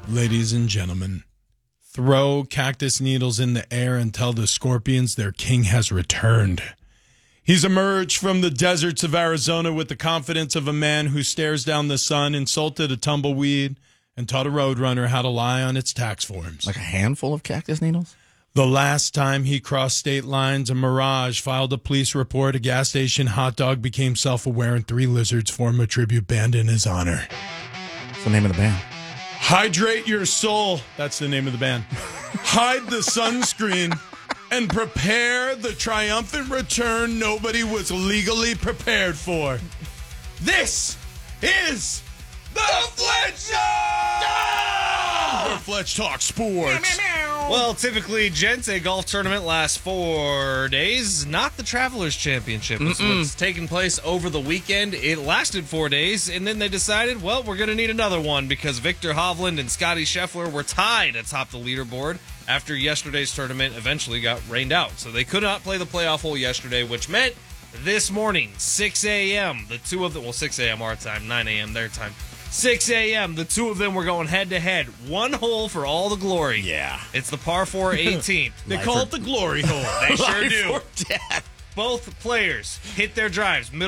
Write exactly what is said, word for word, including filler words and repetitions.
Ladies and gentlemen, throw cactus needles in the air and tell the scorpions their king has returned. He's emerged from the deserts of Arizona with the confidence of a man who stares down the sun, insulted a tumbleweed, and taught a roadrunner how to lie on its tax forms. Like a handful of cactus needles? The last time he crossed state lines, a Mirage filed a police report, a gas station hot dog became self-aware, and three lizards form a tribute band in his honor. What's the name of the band? Hydrate your soul. That's the name of the band. Hide the sunscreen and prepare the triumphant return nobody was legally prepared for. This is the Fletch Show! Where Fletch talks sports. Well, typically, gents, a golf tournament lasts four days, not the Travelers Championship. It's what's taking place over the weekend. It lasted four days, and then they decided, well, we're going to need another one because Victor Hovland and Scotty Scheffler were tied atop the leaderboard after yesterday's tournament eventually got rained out. So they could not play the playoff hole yesterday, which meant this morning, six a.m., the two of them, well, six a.m. our time, nine a.m. their time, six a.m., the two of them were going head-to-head. One hole for all the glory. Yeah. It's the par four eighteenth. They call it the glory hole. They sure Life do. or death. Both players hit their drives.